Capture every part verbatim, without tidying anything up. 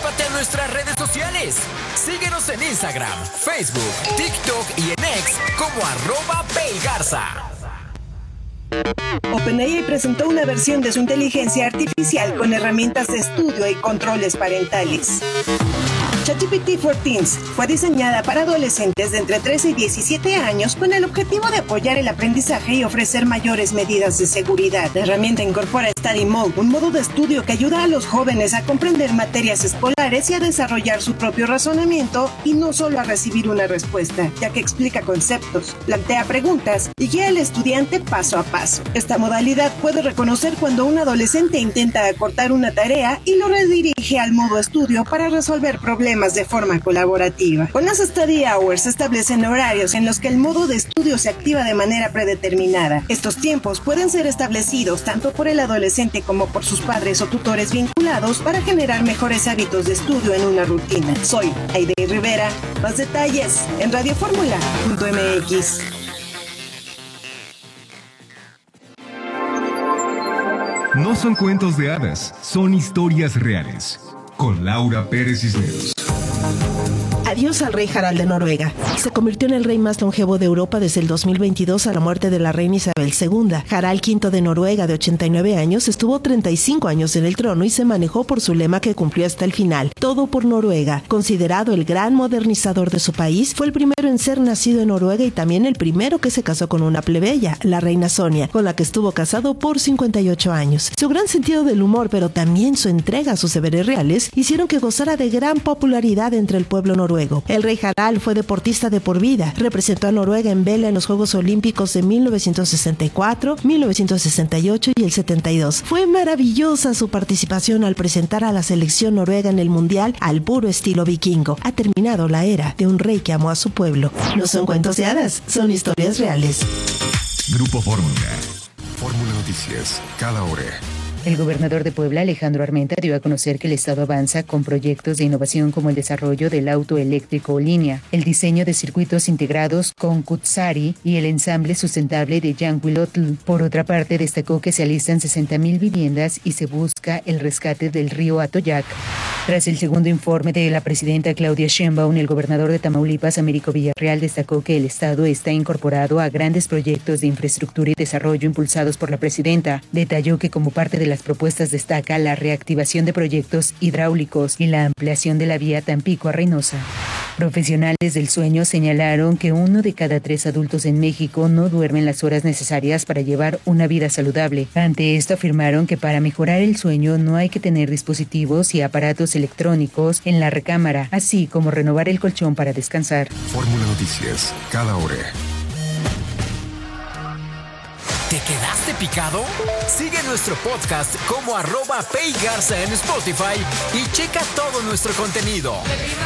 Trépate a nuestras redes sociales. Síguenos en Instagram, Facebook, TikTok y en X como arroba Pelgarza. OpenAI presentó una versión de su inteligencia artificial con herramientas de estudio y controles parentales. ChatGPT for Teens fue diseñada para adolescentes de entre trece y diecisiete años con el objetivo de apoyar el aprendizaje y ofrecer mayores medidas de seguridad. La herramienta incorpora Study Mode, un modo de estudio que ayuda a los jóvenes a comprender materias escolares y a desarrollar su propio razonamiento y no solo a recibir una respuesta, ya que explica conceptos, plantea preguntas y guía al estudiante paso a paso. Esta modalidad puede reconocer cuando un adolescente intenta acortar una tarea y lo redirige al modo estudio para resolver problemas de forma colaborativa. Con las Study Hours se establecen horarios en los que el modo de estudio se activa de manera predeterminada. Estos tiempos pueden ser establecidos tanto por el adolescente como por sus padres o tutores vinculados para generar mejores hábitos de estudio en una rutina. Soy Aide Rivera. Más detalles en radioformula punto m x. No son cuentos de hadas, son historias reales. Con Laura Pérez Cisneros. Adiós al rey Harald de Noruega. Se convirtió en el rey más longevo de Europa desde el dos mil veintidós a la muerte de la reina Isabel segunda. Harald quinto de Noruega, de ochenta y nueve años, estuvo treinta y cinco años en el trono y se manejó por su lema que cumplió hasta el final: todo por Noruega. Considerado el gran modernizador de su país, fue el primero en ser nacido en Noruega y también el primero que se casó con una plebeya, la reina Sonia, con la que estuvo casado por cincuenta y ocho años. Su gran sentido del humor, pero también su entrega a sus deberes reales, hicieron que gozara de gran popularidad entre el pueblo noruego. El rey Harald fue deportista de por vida. Representó a Noruega en vela en los Juegos Olímpicos de mil novecientos sesenta y cuatro, mil novecientos sesenta y ocho y el setenta y dos. Fue maravillosa su participación al presentar a la selección noruega en el Mundial al puro estilo vikingo. Ha terminado la era de un rey que amó a su pueblo. No son cuentos de hadas, son historias reales. Grupo Fórmula. Fórmula Noticias, cada hora. El gobernador de Puebla, Alejandro Armenta, dio a conocer que el Estado avanza con proyectos de innovación como el desarrollo del auto eléctrico línea, el diseño de circuitos integrados con Kutsari y el ensamble sustentable de Yanguilotl. Por otra parte, destacó que se alistan sesenta mil viviendas y se busca el rescate del río Atoyac. Tras el segundo informe de la presidenta Claudia Sheinbaum, el gobernador de Tamaulipas, Américo Villarreal, destacó que el Estado está incorporado a grandes proyectos de infraestructura y desarrollo impulsados por la presidenta. Detalló que como parte de las propuestas destaca la reactivación de proyectos hidráulicos y la ampliación de la vía Tampico a Reynosa. Profesionales del sueño señalaron que uno de cada tres adultos en México no duermen las horas necesarias para llevar una vida saludable. Ante esto afirmaron que para mejorar el sueño no hay que tener dispositivos y aparatos electrónicos en la recámara, así como renovar el colchón para descansar. Fórmula Noticias, cada hora. ¿Te quedaste picado? Sigue nuestro podcast como arroba Pelgarza en Spotify y checa todo nuestro contenido.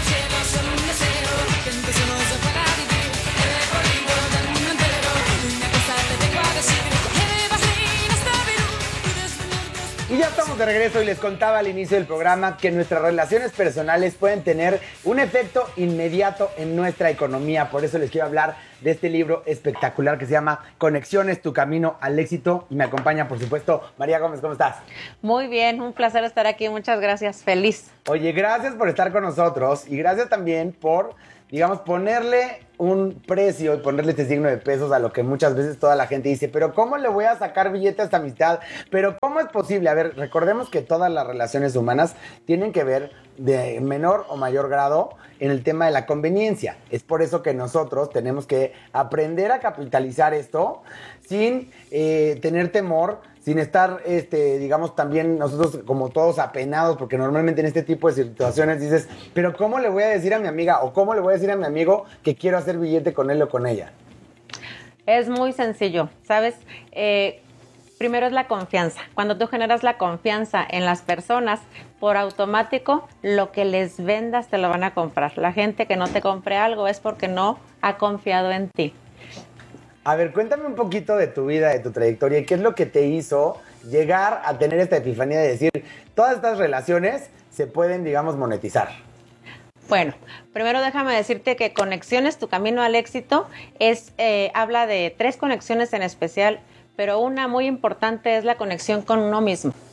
Y ya estamos de regreso y les contaba al inicio del programa que nuestras relaciones personales pueden tener un efecto inmediato en nuestra economía. Por eso les quiero hablar de este libro espectacular que se llama Conexiones, tu camino al éxito. Y me acompaña, por supuesto, María Gómez. ¿Cómo estás? Muy bien, un placer estar aquí. Muchas gracias. Feliz. Oye, gracias por estar con nosotros y gracias también por, digamos, ponerle un precio y ponerle este signo de pesos a lo que muchas veces toda la gente dice, pero ¿cómo le voy a sacar billete a esta amistad? Pero ¿cómo es posible? A ver, recordemos que todas las relaciones humanas tienen que ver de menor o mayor grado en el tema de la conveniencia. Es por eso que nosotros tenemos que aprender a capitalizar esto sin eh, tener temor, sin estar, este, digamos, también nosotros como todos apenados, porque normalmente en este tipo de situaciones dices, pero ¿cómo le voy a decir a mi amiga o cómo le voy a decir a mi amigo que quiero hacer billete con él o con ella? Es muy sencillo, ¿sabes? Eh, primero es la confianza. Cuando tú generas la confianza en las personas, por automático, lo que les vendas te lo van a comprar. La gente que no te compre algo es porque no ha confiado en ti. A ver, cuéntame un poquito de tu vida, de tu trayectoria. ¿Qué es lo que te hizo llegar a tener esta epifanía de decir, todas estas relaciones se pueden, digamos, monetizar? Bueno, primero déjame decirte que Conexiones, tu camino al éxito, es eh, habla de tres conexiones en especial, pero una muy importante es la conexión con uno mismo.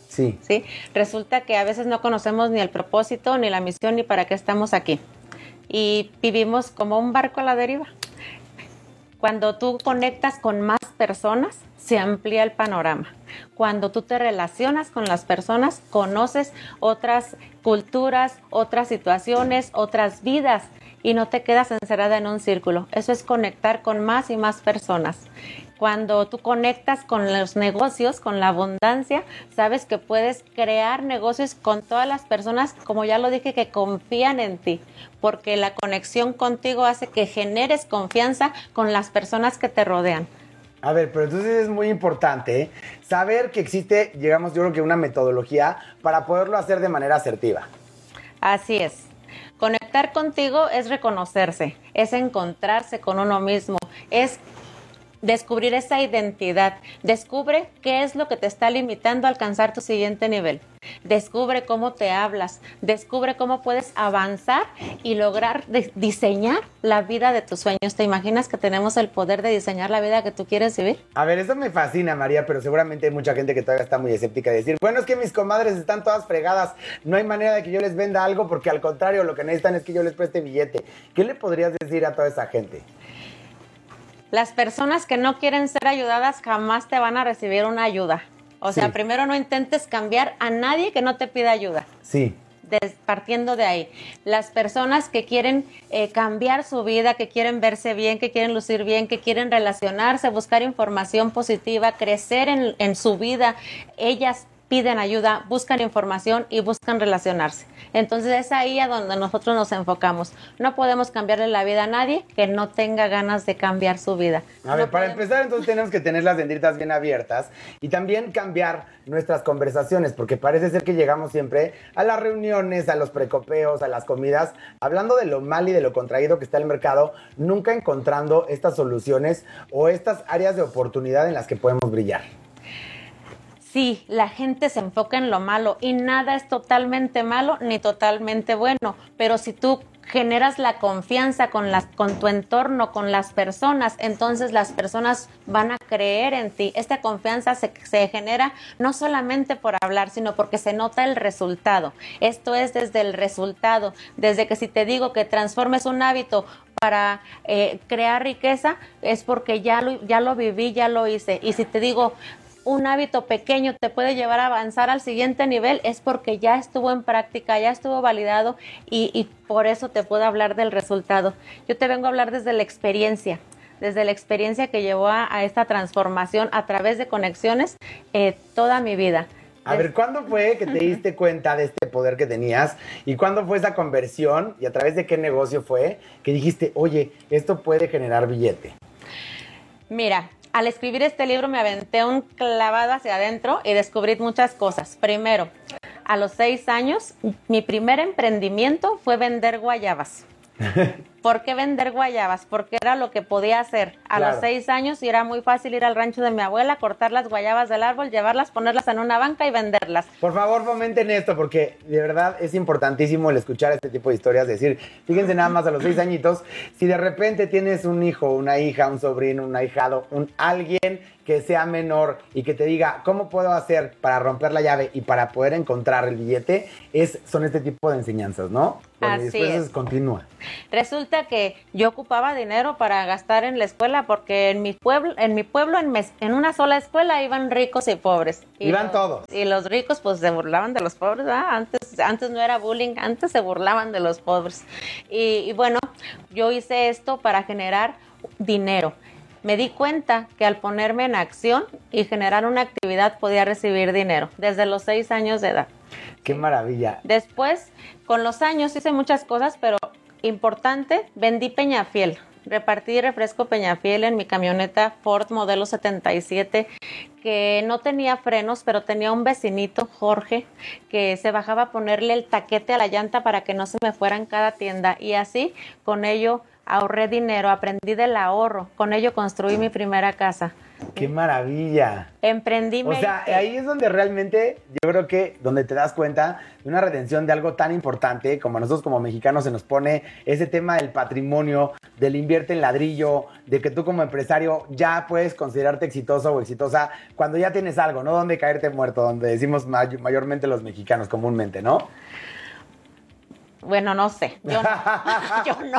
Sí. ¿Sí? Resulta que a veces no conocemos ni el propósito, ni la misión, ni para qué estamos aquí. Y vivimos como un barco a la deriva. Cuando tú conectas con más personas, se amplía el panorama. Cuando tú te relacionas con las personas, conoces otras culturas, otras situaciones, otras vidas y no te quedas encerrada en un círculo. Eso es conectar con más y más personas. Cuando tú conectas con los negocios, con la abundancia, sabes que puedes crear negocios con todas las personas, como ya lo dije, que confían en ti, porque la conexión contigo hace que generes confianza con las personas que te rodean. A ver, pero entonces es muy importante, ¿eh? Saber que existe, digamos, yo creo que una metodología para poderlo hacer de manera asertiva. Así es. Conectar contigo es reconocerse, es encontrarse con uno mismo, es descubrir esa identidad. Descubre qué es lo que te está limitando a alcanzar tu siguiente nivel. Descubre cómo te hablas, descubre cómo puedes avanzar y lograr diseñar la vida de tus sueños. ¿Te imaginas que tenemos el poder de diseñar la vida que tú quieres vivir? A ver, eso me fascina, María, pero seguramente hay mucha gente que todavía está muy escéptica de decir, bueno, es que mis comadres están todas fregadas, no hay manera de que yo les venda algo porque al contrario, lo que necesitan es que yo les preste billete. ¿Qué le podrías decir a toda esa gente? Las personas que no quieren ser ayudadas jamás te van a recibir una ayuda. O sea, sí. Primero no intentes cambiar a nadie que no te pida ayuda. Sí. Des, partiendo de ahí. Las personas que quieren eh, cambiar su vida, que quieren verse bien, que quieren lucir bien, que quieren relacionarse, buscar información positiva, crecer en, en su vida, ellas piden ayuda, buscan información y buscan relacionarse. Entonces es ahí a donde nosotros nos enfocamos. No podemos cambiarle la vida a nadie que no tenga ganas de cambiar su vida. A ver, no para podemos... empezar entonces tenemos que tener las dendritas bien abiertas y también cambiar nuestras conversaciones, porque parece ser que llegamos siempre a las reuniones, a los precopeos, a las comidas, hablando de lo mal y de lo contraído que está el mercado, nunca encontrando estas soluciones o estas áreas de oportunidad en las que podemos brillar. Sí, la gente se enfoca en lo malo y nada es totalmente malo ni totalmente bueno, pero si tú generas la confianza con, las, con tu entorno, con las personas, entonces las personas van a creer en ti. Esta confianza se, se genera no solamente por hablar, sino porque se nota el resultado. Esto es desde el resultado, desde que si te digo que transformes un hábito para eh, crear riqueza, es porque ya lo, ya lo viví, ya lo hice. Y si te digo un hábito pequeño te puede llevar a avanzar al siguiente nivel, es porque ya estuvo en práctica, ya estuvo validado y, y por eso te puedo hablar del resultado. Yo te vengo a hablar desde la experiencia, desde la experiencia que llevó a, a esta transformación a través de conexiones eh, toda mi vida. A ver, ¿cuándo fue que te diste cuenta de este poder que tenías? ¿Y cuándo fue esa conversión? ¿Y a través de qué negocio fue que dijiste, oye, esto puede generar billete? Mira, al escribir este libro me aventé un clavado hacia adentro y descubrí muchas cosas. Primero, a los seis años, mi primer emprendimiento fue vender guayabas. ¿Por qué vender guayabas? Porque era lo que podía hacer a Claro. los seis años y era muy fácil ir al rancho de mi abuela, cortar las guayabas del árbol, llevarlas, ponerlas en una banca y venderlas. Por favor, fomenten esto, porque de verdad es importantísimo el escuchar este tipo de historias. Decir, fíjense nada más a los seis añitos, si de repente tienes un hijo, una hija, un sobrino, un ahijado, un alguien que sea menor y que te diga, ¿cómo puedo hacer para romper la llave y para poder encontrar el billete? Es, son este tipo de enseñanzas, ¿no? Bueno, y Así después es. continúa. Resulta que yo ocupaba dinero para gastar en la escuela porque en mi pueblo, en mi pueblo, en, mes, en una sola escuela iban ricos y pobres. Y Iban los, todos. Y los ricos pues se burlaban de los pobres, ¿verdad? Antes, antes no era bullying, antes se burlaban de los pobres. Y, y bueno, yo hice esto para generar dinero. Me di cuenta que al ponerme en acción y generar una actividad podía recibir dinero desde los seis años de edad. ¡Qué maravilla! Después, con los años hice muchas cosas, pero importante, vendí Peñafiel. Repartí refresco Peñafiel en mi camioneta Ford modelo setenta y siete que no tenía frenos, pero tenía un vecinito, Jorge, que se bajaba a ponerle el taquete a la llanta para que no se me fuera en cada tienda. Y así, con ello, ahorré dinero, aprendí del ahorro. Con ello construí mi primera casa. ¡Qué maravilla! Emprendí. O sea, ahí es donde realmente, yo creo que donde te das cuenta de una redención de algo tan importante como a nosotros como mexicanos se nos pone ese tema del patrimonio, del invierte en ladrillo, de que tú como empresario ya puedes considerarte exitoso o exitosa cuando ya tienes algo, no donde caerte muerto, donde decimos may- mayormente los mexicanos comúnmente, ¿no? Bueno, no sé, yo no. yo no.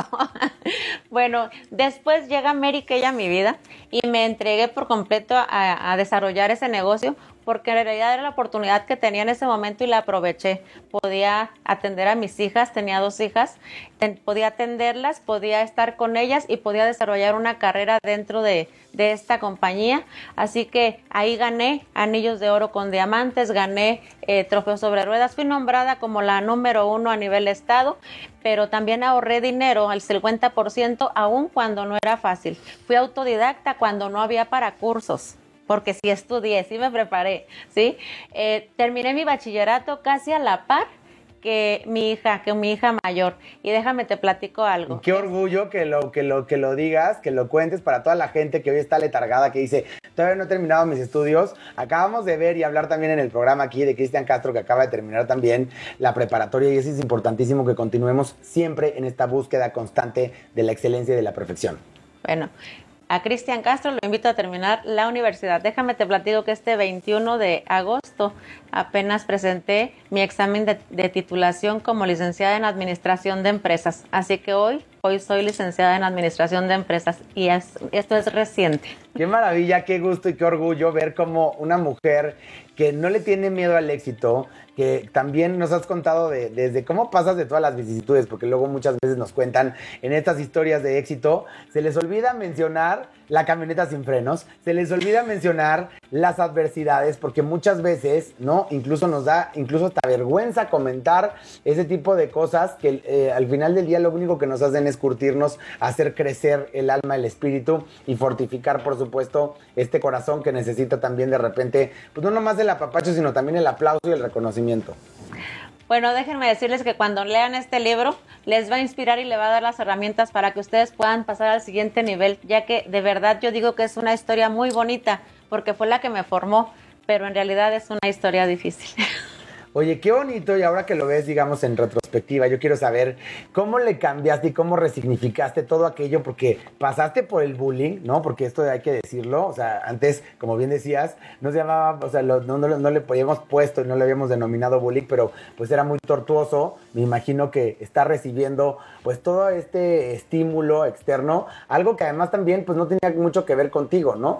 Bueno, después llega Mary Kay a mi vida y me entregué por completo a, a desarrollar ese negocio porque en realidad era la oportunidad que tenía en ese momento y la aproveché. Podía atender a mis hijas, tenía dos hijas, ten, podía atenderlas, podía estar con ellas y podía desarrollar una carrera dentro de, de esta compañía. Así que ahí gané anillos de oro con diamantes, gané eh, trofeos sobre ruedas, fui nombrada como la número uno a nivel estado, pero también ahorré dinero al cincuenta por ciento aún cuando no era fácil. Fui autodidacta cuando no había para cursos. Porque sí estudié, sí me preparé, ¿sí? Eh, terminé mi bachillerato casi a la par que mi hija, que mi hija mayor. Y déjame te platico algo. Y qué orgullo que lo, que, lo, que lo digas, que lo cuentes para toda la gente que hoy está letargada, que dice, todavía no he terminado mis estudios. Acabamos de ver y hablar también en el programa aquí de Cristian Castro, que acaba de terminar también la preparatoria. Y eso es importantísimo que continuemos siempre en esta búsqueda constante de la excelencia y de la perfección. Bueno, a Cristian Castro lo invito a terminar la universidad. Déjame te platico que este veintiuno de agosto apenas presenté mi examen de, de titulación como licenciada en Administración de Empresas. Así que hoy, hoy soy licenciada en Administración de Empresas y es, esto es reciente. Qué maravilla, qué gusto y qué orgullo ver como una mujer que no le tiene miedo al éxito, que también nos has contado de, desde cómo pasas de todas las vicisitudes, porque luego muchas veces nos cuentan en estas historias de éxito, se les olvida mencionar la camioneta sin frenos, se les olvida mencionar las adversidades, porque muchas veces, ¿no? Incluso nos da, incluso hasta vergüenza comentar ese tipo de cosas que eh, al final del día lo único que nos hacen es curtirnos, hacer crecer el alma, el espíritu y fortificar, por supuesto, este corazón que necesita también de repente, pues no nomás el apapacho, sino también el aplauso y el reconocimiento. Bueno, déjenme decirles que cuando lean este libro les va a inspirar y le va a dar las herramientas para que ustedes puedan pasar al siguiente nivel, ya que de verdad yo digo que es una historia muy bonita porque fue la que me formó, pero en realidad es una historia difícil. Oye, qué bonito, y ahora que lo ves, digamos, en retrospectiva, yo quiero saber cómo le cambiaste y cómo resignificaste todo aquello, porque pasaste por el bullying, ¿no? Porque esto hay que decirlo, o sea, antes, como bien decías, no se llamaba, o sea, lo, no, no, no le habíamos puesto y no le habíamos denominado bullying, pero pues era muy tortuoso. Me imagino que está recibiendo pues todo este estímulo externo, algo que además también pues no tenía mucho que ver contigo, ¿no?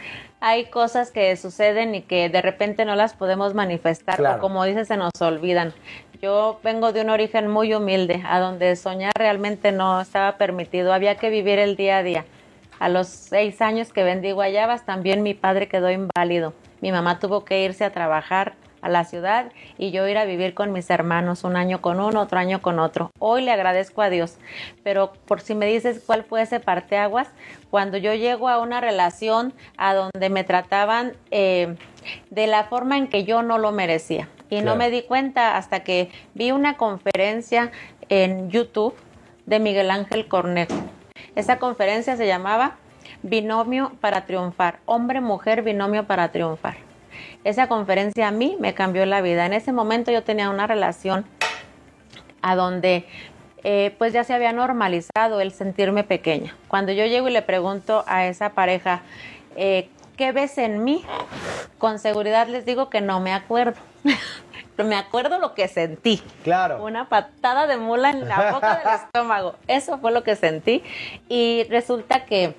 Hay cosas que suceden y que de repente no las podemos manifestar, claro. O como dices, se nos olvidan. Yo vengo de un origen muy humilde, a donde soñar realmente no estaba permitido, había que vivir el día a día. A los seis años que vendí guayabas, también mi padre quedó inválido. Mi mamá tuvo que irse a trabajar a la ciudad y yo ir a vivir con mis hermanos, un año con uno, otro año con otro. Hoy le agradezco a Dios, pero por si me dices cuál fue ese parteaguas, cuando yo llego a una relación a donde me trataban eh, de la forma en que yo no lo merecía. Y claro. No me di cuenta hasta que vi una conferencia en YouTube de Miguel Ángel Cornejo. Esa conferencia se llamaba Binomio para Triunfar, hombre-mujer binomio para triunfar. Esa conferencia a mí me cambió la vida. En ese momento yo tenía una relación a donde eh, pues ya se había normalizado el sentirme pequeña. Cuando yo llego y le pregunto a esa pareja, eh, ¿qué ves en mí? Con seguridad les digo que no me acuerdo. Pero me acuerdo lo que sentí. Claro. Una patada de mula en la boca del estómago. Eso fue lo que sentí. Y resulta que,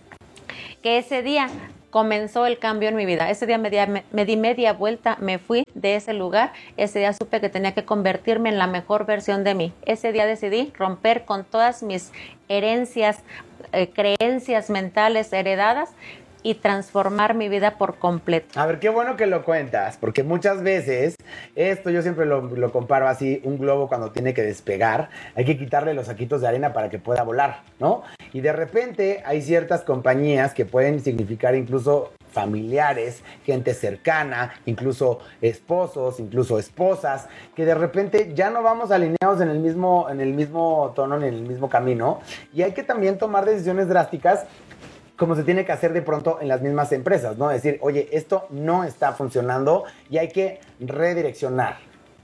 que ese día comenzó el cambio en mi vida. Ese día me di, me, me di media vuelta, me fui de ese lugar. Ese día supe que tenía que convertirme en la mejor versión de mí. Ese día decidí romper con todas mis herencias, eh, creencias mentales heredadas y transformar mi vida por completo. A ver, qué bueno que lo cuentas, porque muchas veces, esto yo siempre lo, lo comparo así, un globo cuando tiene que despegar, hay que quitarle los saquitos de arena para que pueda volar, ¿no? Y de repente hay ciertas compañías que pueden significar incluso familiares, gente cercana, incluso esposos, incluso esposas, que de repente ya no vamos alineados en el mismo, en el mismo tono, ni en el mismo camino, y hay que también tomar decisiones drásticas como se tiene que hacer de pronto en las mismas empresas, ¿no? Decir, oye, esto no está funcionando y hay que redireccionar.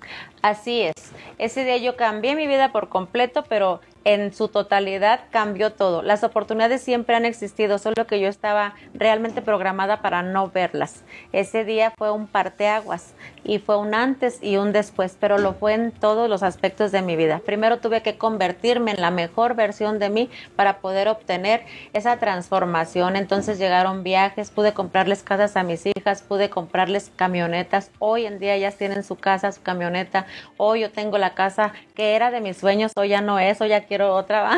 Así es. Ese día yo cambié mi vida por completo, pero en su totalidad cambió todo. Las oportunidades siempre han existido, solo que yo estaba realmente programada para no verlas. Ese día fue un parteaguas y fue un antes y un después, pero lo fue en todos los aspectos de mi vida. Primero tuve que convertirme en la mejor versión de mí para poder obtener esa transformación. Entonces llegaron viajes, pude comprarles casas a mis hijas, pude comprarles camionetas. Hoy en día ellas tienen su casa, su camioneta. Hoy yo tengo la casa que era de mis sueños, hoy ya no es, hoy ya quiero otra.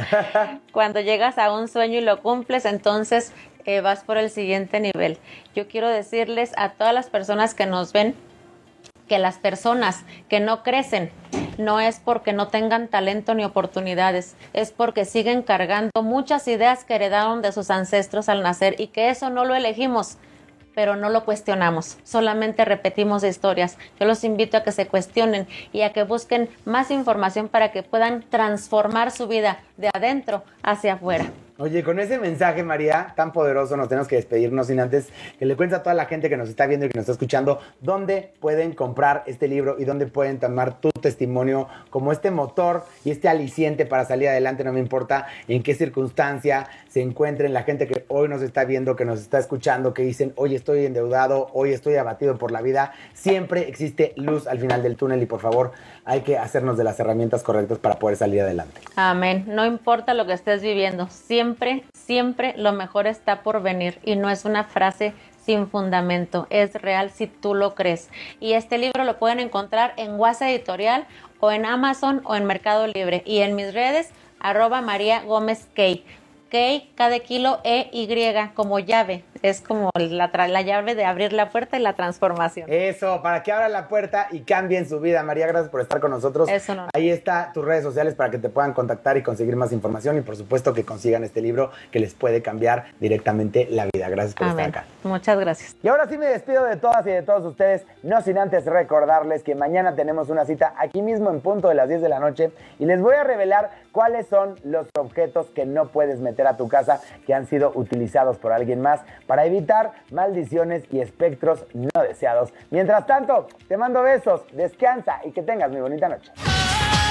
Cuando llegas a un sueño y lo cumples, entonces eh, vas por el siguiente nivel. Yo quiero decirles a todas las personas que nos ven que las personas que no crecen no es porque no tengan talento ni oportunidades, es porque siguen cargando muchas ideas que heredaron de sus ancestros al nacer y que eso no lo elegimos, pero no lo cuestionamos, solamente repetimos historias. Yo los invito a que se cuestionen y a que busquen más información para que puedan transformar su vida de adentro hacia afuera. Oye, con ese mensaje, María, tan poderoso, nos tenemos que despedirnos sin antes que le cuentes a toda la gente que nos está viendo y que nos está escuchando dónde pueden comprar este libro y dónde pueden tomar tu testimonio como este motor y este aliciente para salir adelante, no me importa en qué circunstancia se encuentren la gente que hoy nos está viendo, que nos está escuchando, que dicen, hoy estoy endeudado, hoy estoy abatido por la vida. Siempre existe luz al final del túnel y por favor hay que hacernos de las herramientas correctas para poder salir adelante. Amén. No importa lo que estés viviendo, siempre, siempre lo mejor está por venir y no es una frase sin fundamento, es real si tú lo crees. Y este libro lo pueden encontrar en Guasa Editorial o en Amazon o en Mercado Libre y en mis redes, arroba María Gómez Key. Key, K de kilo, E, Y, como llave. Es como la, la llave de abrir la puerta y la transformación. Eso, para que abran la puerta y cambien su vida. María, gracias por estar con nosotros. Eso no. Ahí está tus redes sociales para que te puedan contactar y conseguir más información y por supuesto que consigan este libro que les puede cambiar directamente la vida. Gracias por Amén. estar acá. Muchas gracias. Y ahora sí me despido de todas y de todos ustedes, no sin antes recordarles que mañana tenemos una cita aquí mismo en punto de las diez de la noche y les voy a revelar cuáles son los objetos que no puedes meter a tu casa que han sido utilizados por alguien más para evitar maldiciones y espectros no deseados. Mientras tanto, te mando besos, descansa y que tengas muy bonita noche.